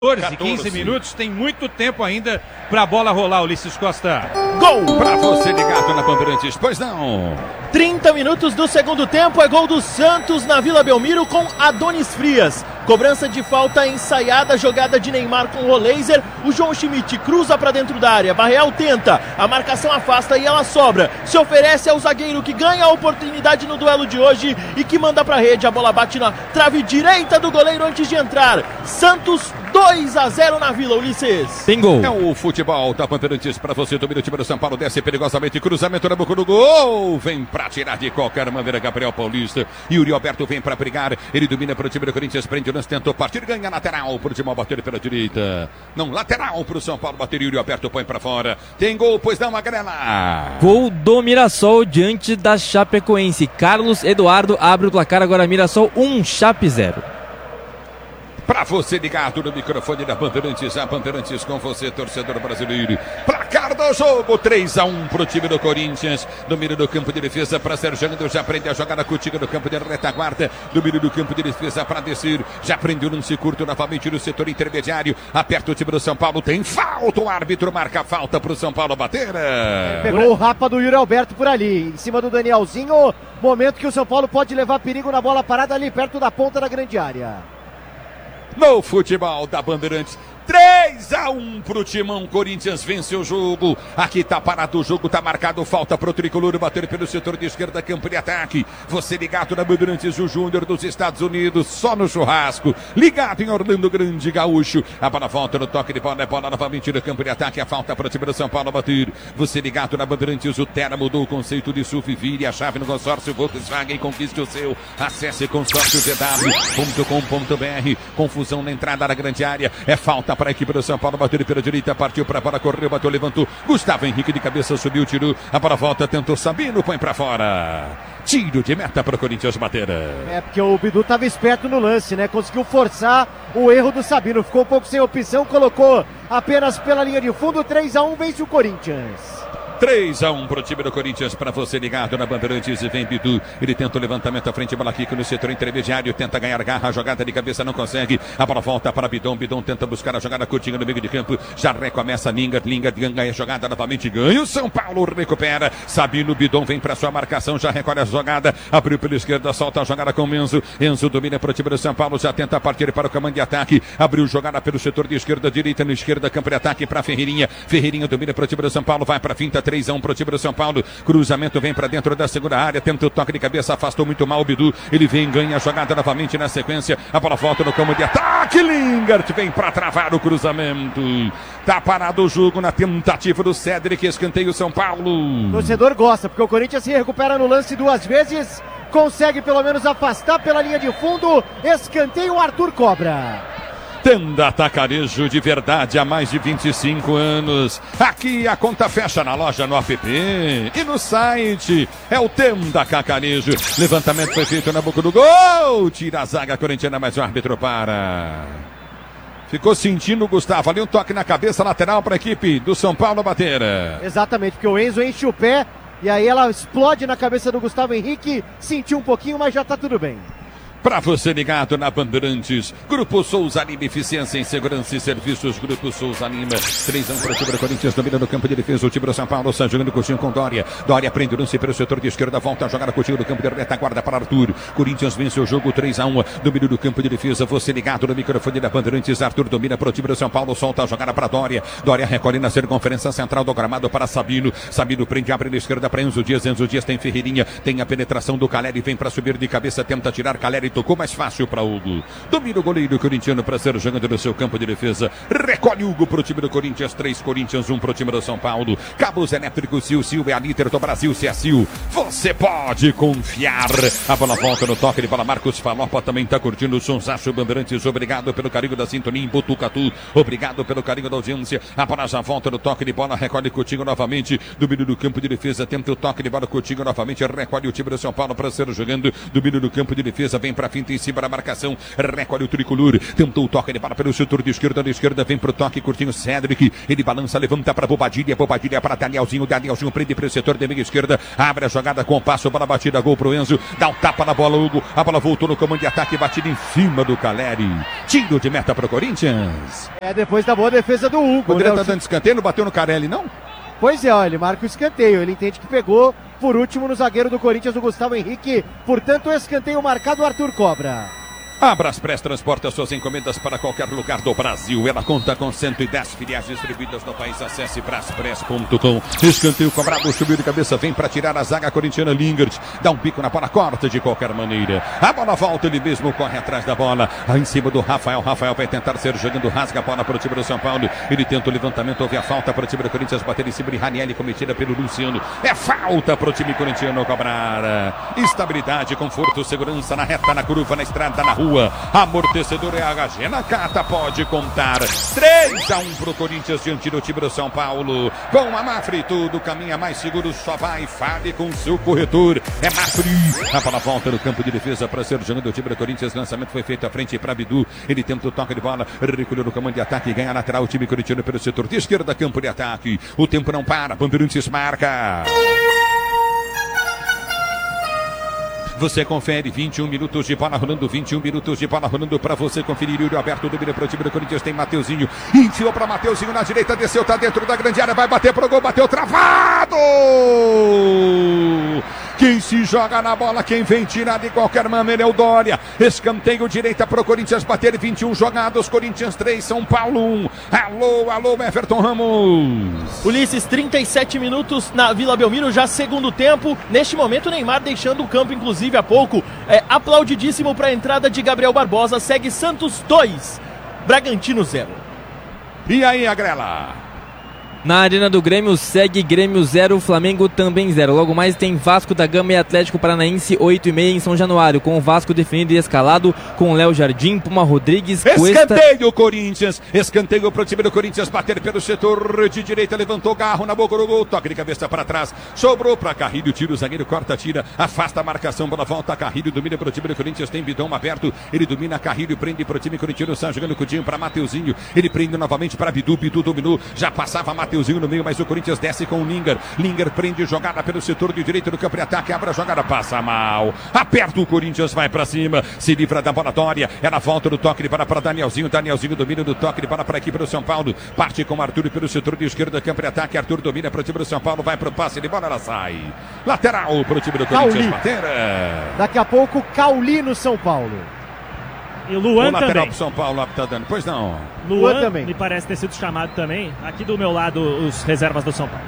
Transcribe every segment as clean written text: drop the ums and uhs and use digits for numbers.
14, 15 minutos, tem muito tempo ainda pra bola rolar, Ulisses Costa. Gol pra você ligado na Bandeirantes, pois não. 30 minutos do segundo tempo, é gol do Santos na Vila Belmiro com Adonis Frias. Cobrança de falta ensaiada, jogada de Neymar com o laser. O João Schmidt cruza pra dentro da área, Barreal tenta, a marcação afasta e ela sobra. Se oferece ao zagueiro que ganha a oportunidade no duelo de hoje e que manda pra rede. A bola bate na trave direita do goleiro antes de entrar. Santos 2-0 na Vila, Ulisses. Tem gol. É o futebol da Bandeirantes pra você. Domina o time do São Paulo, desce perigosamente, cruzamento na boca do gol. Vem pra tirar de qualquer maneira Gabriel Paulista. Yuri Alberto vem pra brigar. Ele domina pro time do Corinthians, prende o lance, tentou partir, ganha lateral pro time bater pela direita. Não, lateral pro São Paulo bater. Yuri Alberto põe pra fora. Tem gol, pois não, Magrela. Gol do Mirassol diante da Chapecoense. Carlos Eduardo abre o placar, agora Mirassol 1, Chape 0. Pra você ligado no microfone da Bandeirantes, a Bandeirantes com você, torcedor brasileiro. Placar do jogo, 3-1 pro time do Corinthians. Domínio do campo de defesa para Sérgio, já prende a jogada contigo no campo de retaguarda. Domínio do campo de defesa para descer. Já prende o lance curto novamente no setor intermediário. Aperta o time do São Paulo, tem falta. O árbitro marca a falta pro São Paulo bater. Pegou o rapa do Yuri Alberto por ali, em cima do Danielzinho. Momento que o São Paulo pode levar perigo na bola parada ali perto da ponta da grande área. No futebol da Bandeirantes, 3-1 pro Timão. Corinthians vence o jogo. Aqui tá parado o jogo, tá marcado falta pro tricolor bater pelo setor de esquerda, campo de ataque. Você ligado na Bandeirantes, o Júnior dos Estados Unidos, só no churrasco. Ligado em Orlando Grande, Gaúcho. A bola volta no toque de bola, é bola novamente no campo de ataque. A falta pro time do São Paulo bater. Você ligado na Bandeirantes, o Terra mudou o conceito de SUF. Vire a chave no consórcio Volkswagen e conquiste o seu. Acesse consórciogw.com.br. Confusão na entrada da grande área. É falta para a equipe do São Paulo, bateu pela direita, partiu para a bola, correu, bateu, levantou. Gustavo Henrique de cabeça, subiu, tirou. A bola volta, tentou Sabino, põe para fora. Tiro de meta para o Corinthians bater. É porque o Bidu estava esperto no lance, né? Conseguiu forçar o erro do Sabino. Ficou um pouco sem opção, colocou apenas pela linha de fundo. 3-1, vence o Corinthians. 3-1 pro time do Corinthians, para você ligado na Bandeirantes, e vem Bidu, ele tenta o levantamento à frente, bola aqui no setor intermediário, tenta ganhar garra, a jogada de cabeça não consegue, a bola volta para Bidon, Bidon tenta buscar a jogada curtinha no meio de campo, já recomeça Lingard ganha a jogada novamente, ganha o São Paulo, recupera, Sabino, Bidon vem para sua marcação, já recolhe a jogada, abriu pela esquerda, solta a jogada com Enzo, Enzo domina pro time do São Paulo, já tenta partir para o comando de ataque, abriu jogada pelo setor de esquerda, direita no esquerda, campo de ataque para Ferreirinha, Ferreirinha domina pro time do São Paulo, vai para finta, 3-1 pro time do São Paulo, cruzamento vem para dentro da segunda área, tenta o toque de cabeça, afastou muito mal o Bidu, ele vem, ganha a jogada novamente na sequência, a bola volta no campo de ataque, Lingard vem para travar o cruzamento, tá parado o jogo na tentativa do Cédric, escanteio São Paulo. O torcedor gosta, porque o Corinthians se recupera no lance duas vezes, consegue pelo menos afastar pela linha de fundo, escanteio, Arthur cobra. Tenda Atacarejo de verdade há mais de 25 anos. Aqui a conta fecha na loja, no app e no site. É o Tenda Atacarejo. Levantamento foi feito na boca do gol. Tira a zaga corintiana, mas o árbitro para. Ficou sentindo o Gustavo ali, um toque na cabeça, lateral para a equipe do São Paulo bater. Exatamente, porque o Enzo enche o pé e aí ela explode na cabeça do Gustavo Henrique. Sentiu um pouquinho, mas já tá tudo bem. Para você ligado na Bandeirantes, Grupo Souza Lima, eficiência em segurança e serviços, Grupo Souza Lima, 3-1 para o time do Corinthians, domina no campo de defesa, o time do São Paulo, está jogando curtinho com Dória, Dória prende o lance pelo setor de esquerda, volta a jogar curtinho no campo de retaguarda para Arthur, Corinthians vence o jogo 3-1, domínio do campo de defesa, você ligado no microfone da Bandeirantes, Arthur domina para o time do São Paulo, solta a jogada para Dória, Dória recolhe na circunferência central do gramado para Sabino, Sabino prende, abre na esquerda para Enzo Dias tem Ferreirinha, tem a penetração do Caleri, vem para subir de cabeça, tenta tirar, Caleri tocou mais fácil para Hugo. Domina o goleiro corintiano para ser jogando no seu campo de defesa. Recolhe Hugo para o time do Corinthians. 3 Corinthians, 1 para o time do São Paulo. Cabos elétricos Sil é a líder do Brasil. Se é Sil, você pode confiar. A bola volta no toque de bola. Marcos Falopa também está curtindo o Sonsaço Bandeirantes. Obrigado pelo carinho da sintonia em Botucatu. Obrigado pelo carinho da audiência. A bola já volta no toque de bola. Recolhe Coutinho novamente. Domínio do campo de defesa. Tenta o toque de bola. Coutinho novamente. Recolhe o time do São Paulo para ser jogando. Domínio do campo de defesa. Vem para pra finta em cima da marcação. Recolhe o tricolor. Tentou o toque, ele para pelo setor de esquerda. Da esquerda vem pro toque, curtinho Cedric. Ele balança, levanta pra Bobadilha. Bobadilha para Danielzinho. Danielzinho prende pro setor de meia esquerda. Abre a jogada com passo para a batida. Gol pro Enzo. Dá um tapa na bola, Hugo. A bola voltou no comando de ataque. Batida em cima do Caleri. Tiro de meta pro Corinthians. Depois da boa defesa do Hugo. O André tá dando escanteio, não bateu no Carelli, não? Pois é, ó, ele marca o escanteio. Ele entende que pegou por último no zagueiro do Corinthians, o Gustavo Henrique. Portanto, o escanteio marcado, Arthur Cobra. A Braspress transporta suas encomendas para qualquer lugar do Brasil. Ela conta com 110 filiais distribuídas no país. Acesse braspress.com. Escanteio cobrado, subiu de cabeça, vem para tirar a zaga corintiana. Lingard dá um bico na bola, corta de qualquer maneira. A bola volta, ele mesmo corre atrás da bola. Em cima do Rafael. Rafael vai tentar ser jogando, rasga a bola para o time do São Paulo. Ele tenta o levantamento, houve a falta para o time do Corinthians, bater em cima de Ranieri, cometida pelo Luciano. É falta para o time corintiano cobrar. Estabilidade, conforto, segurança na reta, na curva, na estrada, na rua. Amortecedor é a HG. Nakata pode contar. 3-1 pro Corinthians diante do time do São Paulo. Com a Mafre, tudo caminha mais seguro. Só vai, fale com seu corretor. É Mafre. A bola volta no campo de defesa para ser jogando o time do Corinthians. Lançamento foi feito à frente para Bidu. Ele tenta o toque de bola. Recolheu no comando de ataque. Ganha lateral o time corintiano pelo setor de esquerda. Campo de ataque. O tempo não para. Bandeirantes marca. Você confere 21 minutos de bola rolando, 21 minutos de bola rolando para você conferir. Yuri aberto, domina para o time do Corinthians, tem Mateuzinho, enfiou para Mateuzinho na direita, desceu, tá dentro da grande área, vai bater pro gol, bateu travado! Quem se joga na bola, quem vem tirar de qualquer maneira é o Dória. Escanteio direita pro Corinthians bater, 21 jogados, Corinthians 3, São Paulo 1. Alô, Everton Ramos. Ulisses, 37 minutos na Vila Belmiro, já segundo tempo. Neste momento, o Neymar deixando o campo, inclusive há pouco. Aplaudidíssimo para a entrada de Gabriel Barbosa. Segue Santos 2, Bragantino 0. E aí, Agrela? Na Arena do Grêmio, segue Grêmio 0, Flamengo também 0. Logo mais tem Vasco da Gama e Atlético Paranaense 8h30 em São Januário, com o Vasco definido e escalado, com Léo Jardim, Puma Rodrigues, Cuesta... Escanteio Corinthians, escanteio pro time do Corinthians, bater pelo setor de direita, levantou Garro na boca do gol, toque de cabeça para trás, sobrou para Carrilho, tira o zagueiro, corta, tira, afasta a marcação, bola volta, Carrilho domina pro time do Corinthians, tem bidão aberto, ele domina, Carrilho prende pro time corintiano, sai jogando com o Dinho para Mateuzinho, ele prende novamente para Bidu, Bidu dominou, já passava Mateuzinho no meio, mas o Corinthians desce com o Lingard. Lingard prende jogada pelo setor de direito do campo de ataque, abre a jogada, passa mal. Aperta o Corinthians, vai pra cima, se livra da bola Dória. Ela volta no toque de bola para Danielzinho. Danielzinho domina do toque de bola para a equipe do São Paulo. Parte com o Arthur pelo setor de esquerda do campo de ataque. Arthur domina para o time do São Paulo, vai pro passe de bola, ela sai. Lateral para o time do Corinthians bater. Daqui a pouco, Cauli no São Paulo. E o Luan o lateral também. Pro São Paulo tá dando. Pois não. Luan também. Me parece ter sido chamado também. Aqui do meu lado, os reservas do São Paulo.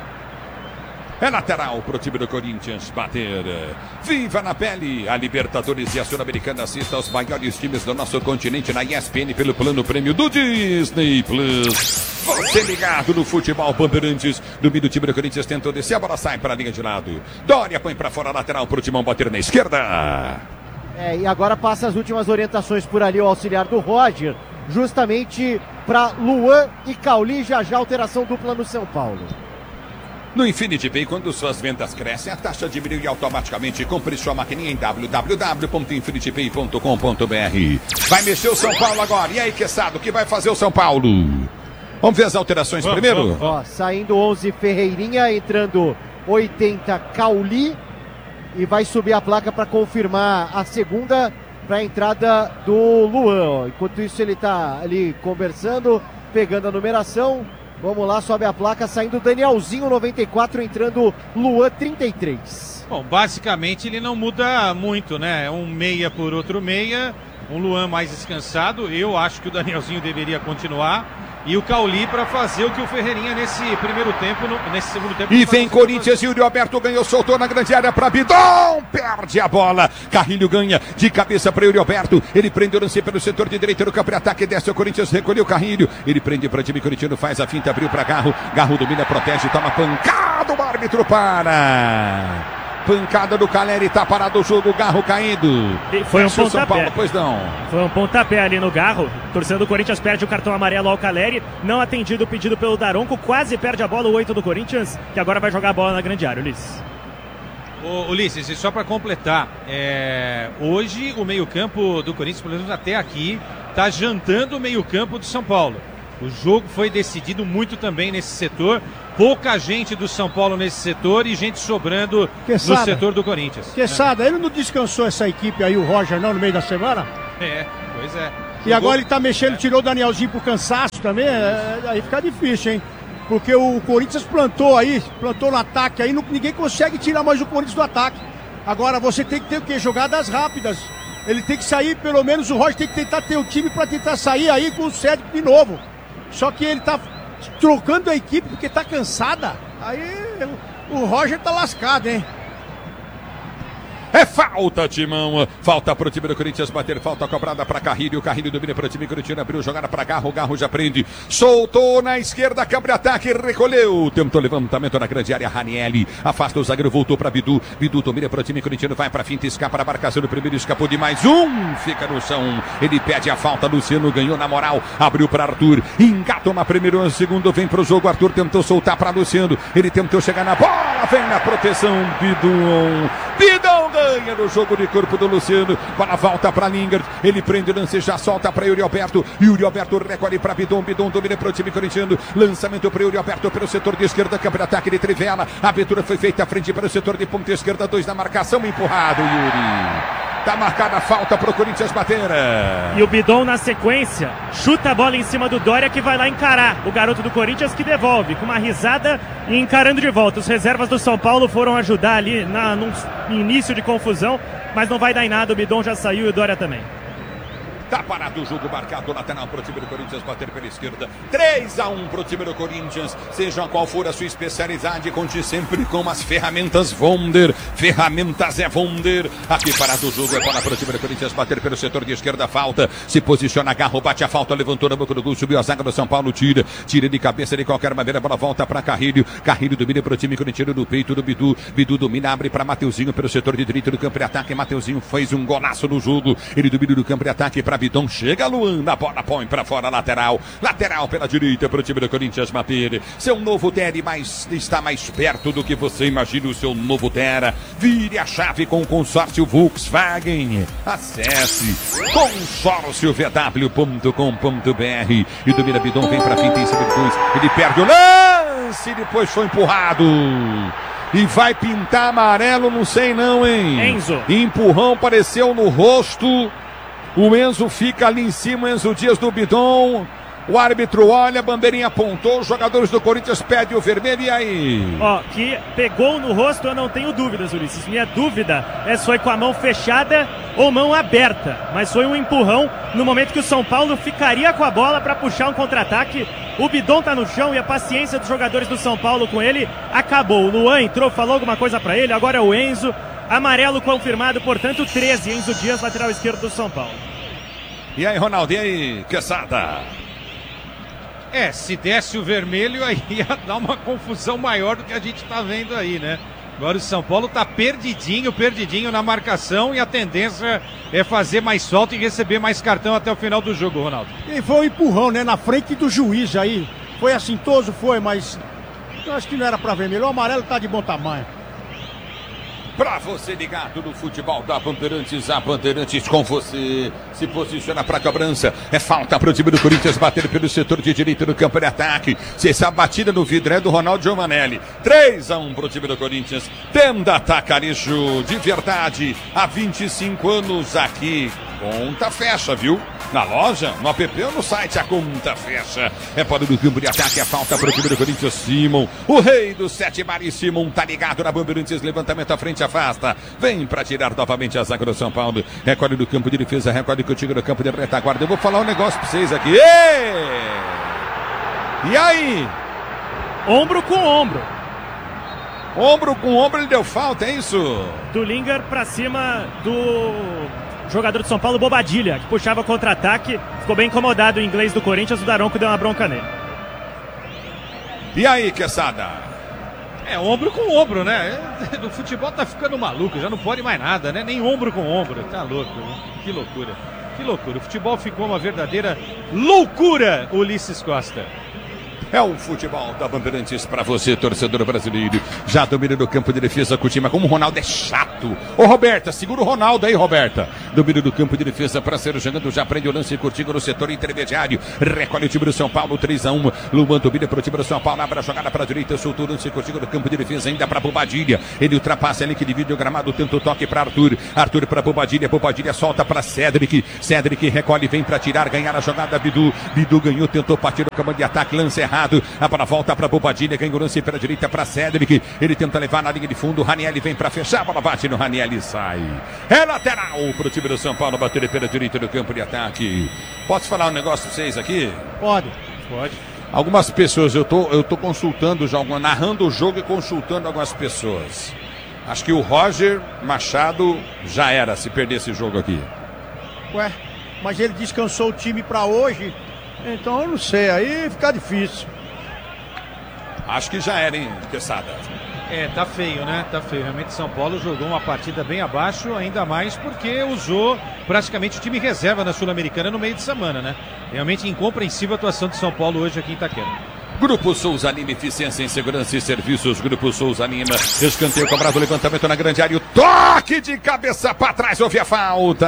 É lateral pro time do Corinthians bater. Viva na pele! A Libertadores e a Sul-Americana. Assista aos maiores times do nosso continente na ESPN pelo plano prêmio do Disney Plus. Você ligado no futebol Bandeirantes. Domina o time do Corinthians, tentou descer, a bola sai para a linha de lado. Dória põe para fora, lateral pro Timão bater na esquerda. E agora passa as últimas orientações por ali o auxiliar do Roger, justamente para Luan e Cauli, já alteração dupla no São Paulo. No Infinity Pay, quando suas vendas crescem, a taxa diminui automaticamente. Compre sua maquininha em www.infinitypay.com.br. Vai mexer o São Paulo agora. E aí, Queçado, o que vai fazer o São Paulo? Vamos ver as alterações primeiro? Saindo 11 Ferreirinha, entrando 80 Cauli. E vai subir a placa para confirmar a segunda para a entrada do Luan. Enquanto isso ele está ali conversando, pegando a numeração. Vamos lá, sobe a placa, saindo Danielzinho 94, entrando Luan 33. Bom, basicamente ele não muda muito, né? Um meia por outro meia, um Luan mais descansado. Eu acho que o Danielzinho deveria continuar. E o Cauli para fazer o que o Ferreirinha nesse primeiro tempo, nesse segundo tempo. E vem Corinthians, Yuri Alberto ganhou, soltou na grande área para Bidon, perde a bola. Carrilho ganha de cabeça para Yuri Alberto. Ele prende o lance pelo setor de direita do campo de ataque, desce o Corinthians, recolheu o Carrilho. Ele prende para o time corintiano, faz a finta, abriu para Garro. Garro domina, protege, toma pancada, o árbitro para. Pancada do Caleri, tá parado o jogo, o Garro caindo. E foi um pontapé. São Paulo, pois não. Foi um pontapé ali no Garro. Torcedor do Corinthians perde o cartão amarelo ao Caleri. Não atendido o pedido pelo Daronco. Quase perde a bola o 8 do Corinthians, que agora vai jogar a bola na grande área, Ulisses. Ulisses, e só para completar, hoje o meio-campo do Corinthians, pelo menos até aqui, está jantando o meio-campo do São Paulo. O jogo foi decidido muito também nesse setor. Pouca gente do São Paulo nesse setor e gente sobrando no setor do Corinthians. Quesada, ele não descansou essa equipe aí, o Roger, não, no meio da semana? Pois é. E agora ele tá mexendo, tirou o Danielzinho por cansaço também, aí fica difícil, hein? Porque o Corinthians plantou no ataque aí, ninguém consegue tirar mais o Corinthians do ataque. Agora você tem que ter o quê? Jogadas rápidas. Ele tem que sair, pelo menos o Roger tem que tentar ter o time para tentar sair aí com o Cédric de novo. Só que ele tá trocando a equipe porque tá cansada. Aí o Roger tá lascado, hein? É falta, Timão. Falta pro time do Corinthians bater. Falta cobrada pra Carrilho. Carrilho domina pro time corintiano. Abriu jogada pra Garro. Garro já prende. Soltou na esquerda. Câmbio ataque. Recolheu. Tentou levantamento na grande área. Ranielli afasta o zagueiro. Voltou pra Bidu. Bidu domina pro time corintiano. Vai pra finta. Escapa na marcação do primeiro. Escapou de mais um. Fica no chão. Ele pede a falta. Luciano ganhou na moral. Abriu pra Arthur. Engatou na primeira ou segundo. Vem pro jogo. Arthur tentou soltar pra Luciano. Ele tentou chegar na bola. Vem na proteção. Bidon. Bidon ganha no jogo de corpo do Luciano. Bola volta para Lingard. Ele prende o lance, já solta para Yuri Alberto. Yuri Alberto recolhe para Bidon. Bidon domina para o time corintiano. Lançamento para Yuri Alberto pelo setor de esquerda. Câmbio de ataque de Trivela. A abertura foi feita à frente para o setor de ponta esquerda. 2 na marcação. Empurrado, Yuri. Tá marcada a falta pro Corinthians bater. E o Bidon na sequência chuta a bola em cima do Dória, que vai lá encarar o garoto do Corinthians, que devolve com uma risada e encarando de volta. Os reservas do São Paulo foram ajudar ali num início de confusão, mas não vai dar em nada. O Bidon já saiu e o Dória também. Tá parado o jogo, marcado lateral pro time do Corinthians bater pela esquerda. 3-1 pro time do Corinthians. Seja qual for a sua especialidade, conte sempre com as ferramentas Wonder. Ferramentas é Wonder. Aqui parado o jogo, é bola pro time do Corinthians bater pelo setor de esquerda. Falta, se posiciona, Garro, bate a falta, levantou na boca do gol, subiu a zaga do São Paulo, tira de cabeça de qualquer maneira, a bola volta pra Carrilho. Carrilho domina pro time corintiano no peito do Bidu. Bidu domina, abre pra Mateuzinho pelo setor de direito do campo de ataque. Mateuzinho fez um golaço no jogo. Ele domina do campo de ataque pra Bidon, chega Luan, a bola põe pra fora, lateral pela direita pro time do Corinthians bater. Seu novo Tera está mais perto do que você imagina. O seu novo Tera, vire a chave com o consórcio Volkswagen. Acesse consórciovw.com.br e domina Bidon, vem pra finta em cima de 2, ele perde o lance, depois foi empurrado. E vai pintar amarelo, não sei não, hein? Enzo. Empurrão apareceu no rosto. O Enzo fica ali em cima, Enzo Dias do Bidon. O árbitro olha, a bandeirinha apontou, os jogadores do Corinthians pedem o vermelho, e aí? Que pegou no rosto, eu não tenho dúvidas, Ulisses. Minha dúvida é se foi com a mão fechada ou mão aberta. Mas foi um empurrão no momento que o São Paulo ficaria com a bola para puxar um contra-ataque. O Bidon tá no chão e a paciência dos jogadores do São Paulo com ele acabou. O Luan entrou, falou alguma coisa para ele, agora é o Enzo. Amarelo confirmado, portanto 13, Enzo Dias, lateral esquerdo do São Paulo. E aí, Ronaldo, e aí, Quesada? Se desse o vermelho, aí ia dar uma confusão maior do que a gente tá vendo aí, né? Agora o São Paulo tá perdidinho na marcação, e a tendência é fazer mais falta e receber mais cartão até o final do jogo, Ronaldo. E foi um empurrão, né, na frente do juiz aí. Foi assintoso, foi, mas eu acho que não era pra vermelho. O amarelo tá de bom tamanho. Pra você ligado no futebol da Bandeirantes, a Bandeirantes com você. Se posiciona pra cobrança. É falta pro time do Corinthians bater pelo setor de direito do campo de ataque. Se essa batida no vidro é do Ronaldo Giovanelli. 3-1 pro time do Corinthians. Tenda Tacarejo, de verdade, há 25 anos aqui. Conta fecha, viu? Na loja, no app ou no site, a conta fecha. É bola do campo de ataque, é falta pro time do Corinthians. Simon, o rei do 7 bares, Simon, tá ligado na Bandeirantes, levantamento à frente, afasta. Vem pra tirar novamente a zaga do São Paulo. Recolhe do campo de defesa, recolhe contigo no campo de retaguarda. Eu vou falar um negócio pra vocês aqui. E aí? Ombro com ombro. Ombro com ombro, ele deu falta, é isso? Do Lingard pra cima do jogador de São Paulo, Bobadilha, que puxava contra-ataque, ficou bem incomodado o inglês do Corinthians, o Daronco deu uma bronca nele. E aí, Quesada? Ombro com ombro, né? O futebol tá ficando maluco, já não pode mais nada, né? Nem ombro com ombro, tá louco, né? Que loucura, o futebol ficou uma verdadeira loucura, Ulisses Costa. É o futebol da Bandeirantes para você, torcedor brasileiro. Já domina do campo de defesa com o time, como o Ronaldo é chato. Ô Roberta, segura o Ronaldo aí, Roberta. Domina do campo de defesa para ser jogando, já prende o lance curtindo no setor intermediário. Recolhe o time do São Paulo, 3-1. Luan domina para o time do São Paulo, abre a jogada para a direita, soltou o lance curtindo no campo de defesa, ainda para Bobadilha. Ele ultrapassa ali que divide o gramado, tenta o toque para Arthur. Arthur para Bobadilha, Bobadilha solta para Cedric. Cedric recolhe, vem para tirar, ganhar a jogada. Bidu ganhou, tentou partir o comando de ataque, lance errado. A bola volta para Bobadilha, ganha o lance pela direita para Cedric. Ele tenta levar na linha de fundo. Ranieri vem para fechar, a bola bate no Ranieri e sai. É lateral para o time do São Paulo, bater pela direita do campo de ataque. Posso falar um negócio para vocês aqui? Pode. Algumas pessoas, eu tô consultando já, narrando o jogo e consultando algumas pessoas. Acho que o Roger Machado já era se perder esse jogo aqui. Ué, mas ele descansou o time para hoje, então eu não sei, aí fica difícil. Acho que já era, hein, Quesada? Tá feio, né? Tá feio. Realmente São Paulo jogou uma partida bem abaixo, ainda mais porque usou praticamente o time reserva na Sul-Americana no meio de semana, né? Realmente incompreensível a atuação de São Paulo hoje aqui em Itaquera. Grupo Souza Lima, eficiência em segurança e serviços. Grupo Souza Lima, escanteio cobrado, levantamento na grande área, o toque de cabeça para trás, houve a falta.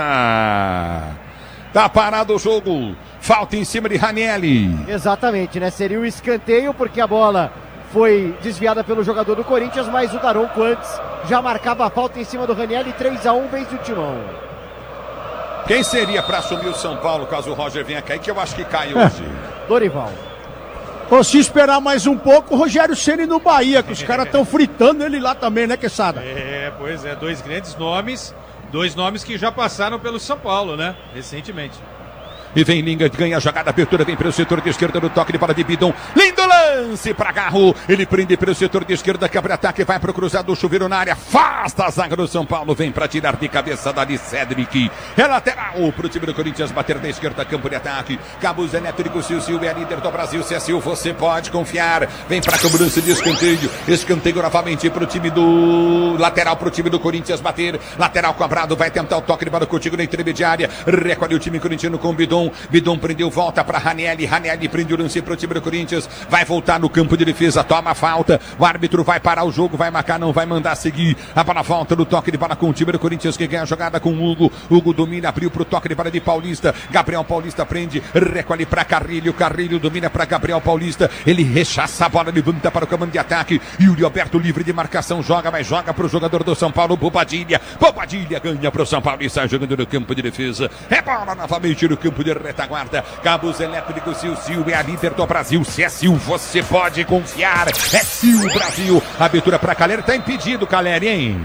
Tá parado o jogo, falta em cima de Ranieri. Exatamente, né? Seria o escanteio porque a bola foi desviada pelo jogador do Corinthians, mas o Daronco antes já marcava a falta em cima do Ranieri. 3-1, vence o Timão. Quem seria para assumir o São Paulo caso o Roger venha cair, que eu acho que cai hoje? Dorival. Ou se esperar mais um pouco, o Rogério Ceni no Bahia, que os caras estão fritando ele lá também, né, Quesada? Pois é, dois grandes nomes, dois nomes que já passaram pelo São Paulo, né, recentemente. E vem Linga, ganha a jogada, abertura, vem para o setor de esquerda no toque de bola de Bidon. Lindo lance para Garro. Ele prende para o setor de esquerda, quebra ataque, vai para o cruzado, chuveiro na área, afasta a zaga do São Paulo, vem para tirar de cabeça dali Cedric. É lateral para o time do Corinthians, bater da esquerda, campo de ataque. Cabos elétrico, Silvio é líder do Brasil. CSU, você pode confiar. Vem para a cobrança de escanteio. Escanteio novamente para o time do lateral, para o time do Corinthians bater. Lateral cobrado, vai tentar o toque de bola contigo na intermediária. Recolhe o time corintiano com o Bidon. Bidon prendeu, volta para Ranieri. Ranieri prende o lance para o time do Corinthians. Vai voltar no campo de defesa, toma a falta. O árbitro vai parar o jogo, vai marcar, não vai mandar seguir. A bola volta no toque de bola com o time do Corinthians, que ganha a jogada com o Hugo. Hugo domina, abriu para o toque de bola de Paulista. Gabriel Paulista prende, recolhe para Carrilho. Carrilho domina para Gabriel Paulista. Ele rechaça a bola, levanta para o comando de ataque. Yuri Alberto livre de marcação, joga, mas joga para o jogador do São Paulo, Bobadilha. Bobadilha ganha para o São Paulo e sai jogando no campo de defesa. É bola novamente no campo de retaguarda. Cabos elétricos, Sil é a líder do Brasil. Se é Sil, você pode confiar. É Sil Brasil. Abertura para Caleri, tá impedido, Caleri, hein?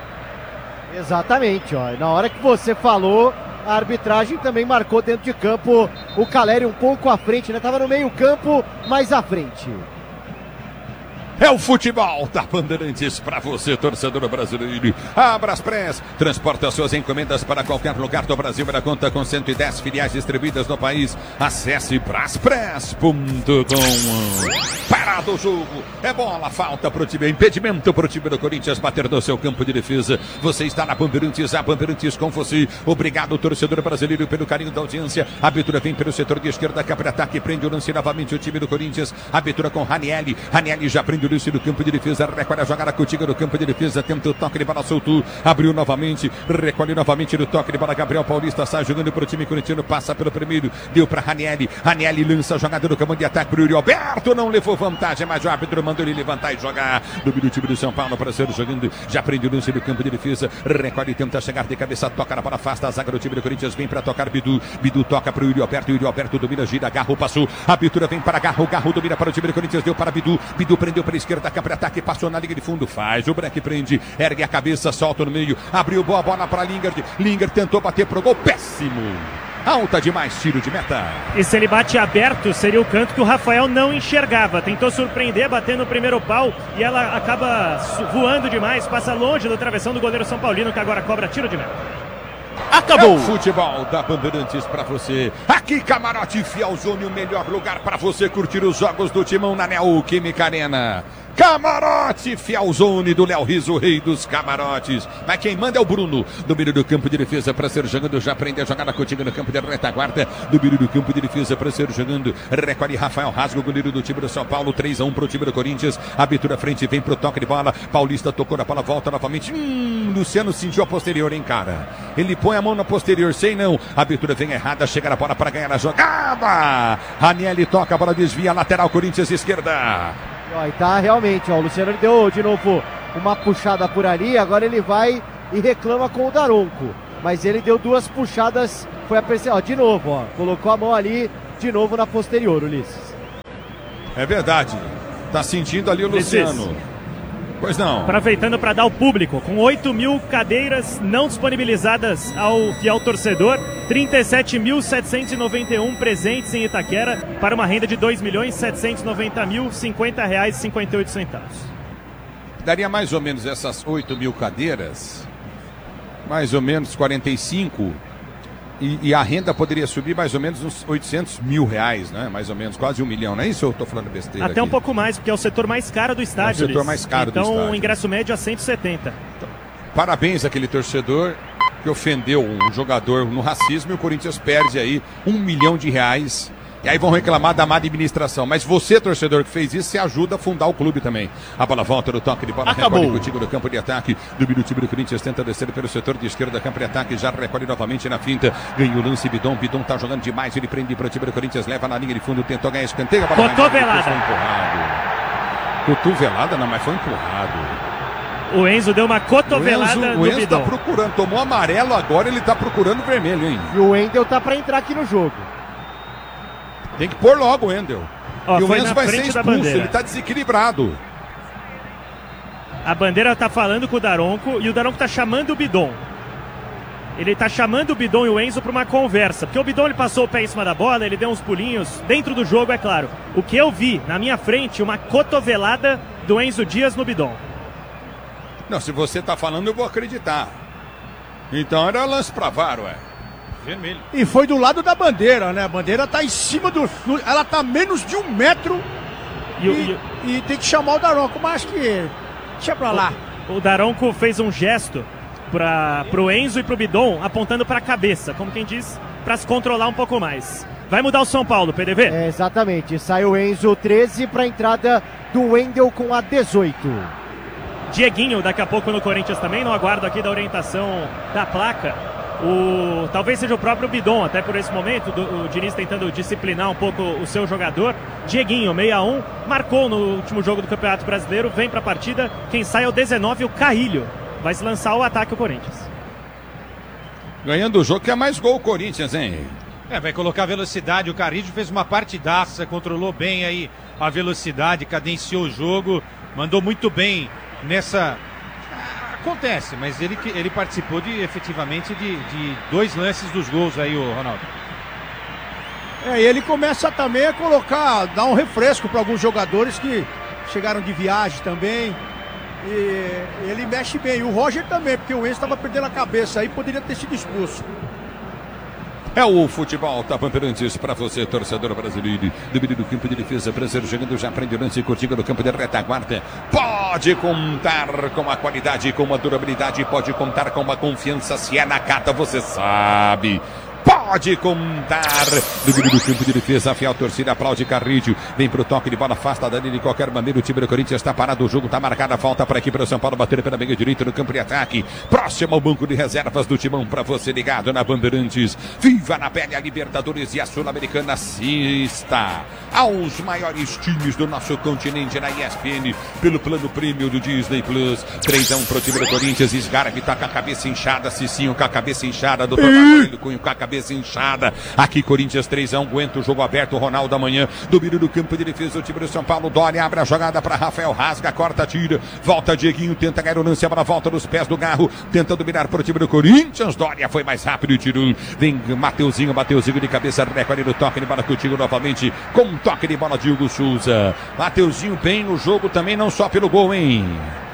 Exatamente, ó. Na hora que você falou, a arbitragem também marcou dentro de campo o Caleri um pouco à frente, né? Tava no meio campo, mais à frente. É o futebol da Bandeirantes para você, torcedor brasileiro. A Braspress transporta suas encomendas para qualquer lugar do Brasil. Ela conta com 110 filiais distribuídas no país. Acesse braspress.com. Parado o jogo. É bola, falta para o time. Impedimento para o time do Corinthians bater no seu campo de defesa. Você está na Bandeirantes, a Bandeirantes com você. Obrigado, torcedor brasileiro, pelo carinho da audiência. A abertura vem pelo setor de esquerda, capra ataque, prende o lance novamente o time do Corinthians. Abertura com Ranieri. Ranieri já prende o lance do campo de defesa, recolhe a jogada contigo no campo de defesa, tenta o toque de bola, soltou, abriu novamente, recolhe novamente no toque de bola, Gabriel Paulista sai jogando para o time corintiano, passa pelo primeiro, deu para Ranieri. Ranieri lança a jogada no comando de ataque para o Yuri Alberto, não levou vantagem, mas o árbitro mandou ele levantar e jogar. Domina o time do São Paulo para ser jogando, já prende o lance do campo de defesa, recolhe, tenta chegar de cabeça, toca na bola, afasta a zaga do time do Corinthians, vem para tocar Bidu toca para o Yuri Alberto domina, gira, Garro passou, a abertura vem para Garro domina para o time do Corinthians, deu para Bidu prendeu para a esquerda, para ataque, passou na linha de fundo, faz o break, prende, ergue a cabeça, solta no meio, abriu boa bola para Lingard. Lingard tentou bater pro gol, péssimo. Alta demais, tiro de meta. E se ele bate aberto, seria o canto que o Rafael não enxergava. Tentou surpreender, batendo no primeiro pau e ela acaba voando demais, passa longe da travessão do goleiro São Paulino, que agora cobra tiro de meta. Acabou! É o futebol da Bandeirantes para você. Aqui, Camarote Fielzone, o melhor lugar para você curtir os jogos do Timão na Neoquímica Arena. Camarote, Fialzone do Léo Riso, rei dos camarotes. Mas quem manda é o Bruno. Do meio do campo de defesa para ser jogando. Já aprende a jogada contigo no campo de retaguarda. Do meio do campo de defesa para ser jogando. Recolhe Rafael Rasgo, goleiro do time do São Paulo. 3-1 pro time do Corinthians. Abertura frente, vem pro toque de bola. Paulista tocou na bola, volta novamente. Luciano sentiu a posterior, hein, cara? Ele põe a mão na posterior, sei não. Abertura vem errada, chega na bola para ganhar a jogada. Ranieri toca, a bola desvia, lateral Corinthians esquerda. E tá realmente, ó, o Luciano deu de novo uma puxada por ali, agora ele vai e reclama com o Daronco. Mas ele deu duas puxadas, foi ó, de novo, ó, colocou a mão ali de novo na posterior, Ulisses. É verdade, tá sentindo ali o Luciano. Pois não. Aproveitando para dar ao público, com 8.000 cadeiras não disponibilizadas ao fiel torcedor, 37.791 presentes em Itaquera, para uma renda de R$ 2.790.050,58. Daria mais ou menos essas 8.000 cadeiras, mais ou menos 45, e a renda poderia subir mais ou menos uns R$800 mil, né? Mais ou menos, quase 1 milhão, não é isso? Eu tô falando besteira até aqui. Um pouco mais, porque é o setor mais caro do estádio. É o setor mais caro do estádio. Então o ingresso médio é 170. Então, parabéns àquele torcedor que ofendeu um jogador no racismo e o Corinthians perde aí R$1 milhão. E aí vão reclamar da má administração. Mas você, torcedor, que fez isso, você ajuda a fundar o clube também. A bola volta no toque de bola. Acabou. Contigo no campo de ataque. Do time do Corinthians tenta descer pelo setor de esquerda. Campo de ataque. Já recolhe novamente na finta. Ganhou o lance Bidon. Bidon tá jogando demais. Ele prende para o time do Corinthians. Leva na linha de fundo. Tentou ganhar escanteio. Cotovelada. Foi empurrado. Cotovelada não, mas foi empurrado. O Enzo deu uma cotovelada o Enzo Bidon. Tá procurando. Tomou amarelo agora. Ele tá procurando vermelho, hein? E o Wendel tá para entrar aqui no jogo. Tem que pôr logo o Wendel. Ó, e o foi Enzo na vai ser frente da expulso, bandeira. ele tá desequilibrado. A bandeira tá falando com o Daronco e o Daronco tá chamando o Bidon. Ele tá chamando o Bidon e o Enzo para uma conversa. Porque o Bidon ele passou o pé em cima da bola, ele deu uns pulinhos dentro do jogo, é claro. O que eu vi na minha frente, uma cotovelada do Enzo Dias no Bidon. Não, se você tá falando, eu vou acreditar. Então era lance pra VAR, ué. Vermelho. E foi do lado da bandeira, né? A bandeira tá em cima do... Ela tá a menos de 1 metro e tem que chamar o Daronco, mas que... Deixa pra lá. O Daronco fez um gesto pro Enzo e pro Bidon, apontando pra cabeça, como quem diz, pra se controlar um pouco mais. Vai mudar o São Paulo, PDV? É, exatamente. Sai o Enzo 13 pra entrada do Wendel com a 18. Dieguinho daqui a pouco no Corinthians também, não aguardo aqui da orientação da placa. Talvez seja o próprio Bidon, até por esse momento, o Diniz tentando disciplinar um pouco o seu jogador. Dieguinho, 61, marcou no último jogo do Campeonato Brasileiro, vem para a partida. Quem sai é o 19, o Carrilho. Vai se lançar o ataque o Corinthians. Ganhando o jogo, que é mais gol o Corinthians, hein? Vai colocar velocidade. O Carrilho fez uma partidaça, controlou bem aí a velocidade, cadenciou o jogo, mandou muito bem nessa... Acontece, mas ele participou efetivamente de 2 lances dos gols aí, o Ronaldo. E ele começa também a dar um refresco para alguns jogadores que chegaram de viagem também. E ele mexe bem. E o Roger também, porque o Enzo estava perdendo a cabeça aí, poderia ter sido expulso. É o futebol tá Bandeirantes para você, torcedor brasileiro. Domínio do campo de defesa, prazer jogando, já prende o lance curtindo no campo de retaguarda. Pode contar com a qualidade, com a durabilidade, pode contar com a confiança. Se é na carta, você sabe. Pode contar. Domínio do campo de defesa, a fiel torcida aplaude Carrilho. Vem pro toque de bola, afasta dali de qualquer maneira. O time do Corinthians está parado, o jogo está marcado. A falta para aqui para o São Paulo bater pela meia direita no campo de ataque. Próximo ao banco de reservas do Timão para você ligado na Bandeirantes. Viva na pele a Libertadores e a Sul-Americana. Assista aos maiores times do nosso continente na ESPN pelo plano prêmio do Disney Plus. 3-1 pro time do Corinthians. Sgarbi tá com a cabeça inchada. Cicinho com a cabeça inchada. Doutor Marcelo Cunha com a cabeça inchada. Aqui Corinthians 3-1, aguenta o jogo aberto. Ronaldo amanhã, domínio do campo de defesa, o time do São Paulo. Dória abre a jogada para Rafael, rasga, corta, tira, volta Dieguinho, tenta ganhar o lance, a bola volta nos pés do Garro, tenta dominar para o time do Corinthians. Dória foi mais rápido e tirou. Vem Mateuzinho de cabeça, recolhe no toque de bola contigo novamente, com um toque de bola de Hugo Souza. Mateuzinho bem no jogo também, não só pelo gol, hein?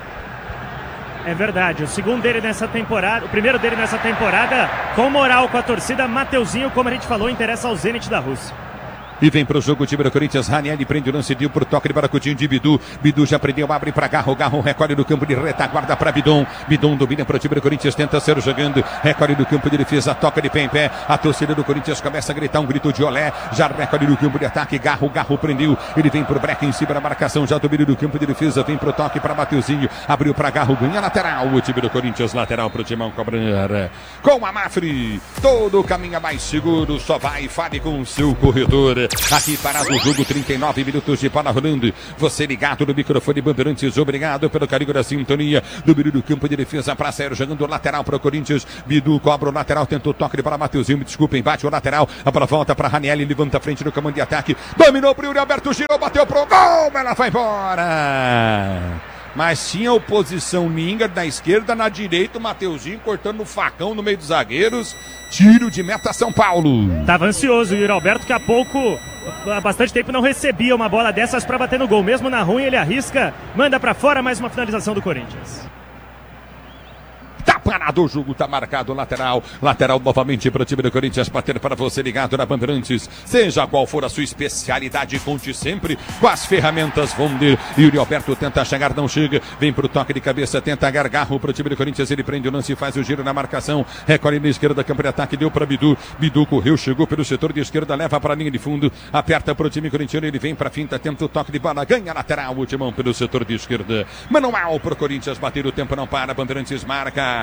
É verdade, o segundo dele nessa temporada, o primeiro dele nessa temporada, com moral com a torcida. Mateuzinho, como a gente falou, interessa ao Zenit da Rússia. E vem pro jogo o time do Corinthians. Raniel prende o lance, deu pro toque de baracutinho de Bidu. Bidu já prendeu, abre pra Garro. Garro recolhe do campo de retaguarda pra Bidon. Bidon domina pro time do Corinthians, tenta ser jogando. Recolhe do campo de defesa, toca de pé em pé. A torcida do Corinthians começa a gritar um grito de olé. Já recolhe do campo de ataque. Garro prendeu. Ele vem pro breque em cima da marcação. Já domina do campo de defesa. Vem pro toque pra Mateuzinho. Abriu pra Garro, ganha lateral. O time do Corinthians, lateral pro Timão cobrar. Com a Mafre, todo o caminho é mais seguro. Só vai e fale com o seu corredor. Aqui parado o jogo, 39 minutos de bola rolando. Você ligado no microfone Bandeirantes, obrigado pelo carinho da sintonia. Do meio do campo de defesa para sair jogando lateral para o Corinthians. Bidu cobra o lateral, tentou toque para Mateuzinho, me desculpa, embate o lateral. A bola volta para Raniel, levanta a frente no comando de ataque. Dominou para o Yuri Alberto, girou, bateu pro gol, ela vai embora. Mas tinha oposição Ninga da esquerda, na direita o Mateuzinho cortando no facão no meio dos zagueiros. Tiro de meta São Paulo. Tava ansioso o Yuri Alberto, que há pouco, há bastante tempo, não recebia uma bola dessas para bater no gol. Mesmo na ruim, ele arrisca, manda para fora, mais uma finalização do Corinthians. Tá parado o jogo, tá marcado lateral. Lateral novamente para o time do Corinthians, bater para você ligado na Bandeirantes. Seja qual for a sua especialidade, conte sempre com as ferramentas Vonder. Yuri Alberto tenta chegar, não chega. Vem pro toque de cabeça, tenta gargarro para o time do Corinthians. Ele prende o lance, faz o giro na marcação. Recolhe na esquerda, campo de ataque, deu para Bidu. Bidu correu, chegou pelo setor de esquerda, leva para a linha de fundo. Aperta para o time corintiano, ele vem para finta, tenta o toque de bola, ganha lateral. O Timão pelo setor de esquerda. Manual para o Corinthians, bater o tempo não para. Bandeirantes marca.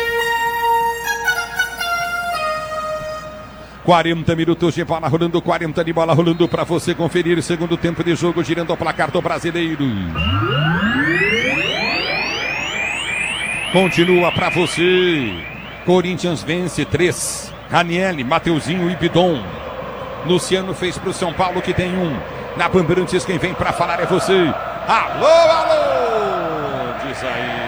40 minutos de bola rolando, 40 de bola rolando para você conferir. Segundo tempo de jogo, girando o placar do Brasileiro. Continua para você. Corinthians vence 3. Raniel, Mateuzinho e Bidon. Luciano fez para o São Paulo, que tem 1. Na Bandeirantes, quem vem para falar é você. Alô, alô! Diz aí.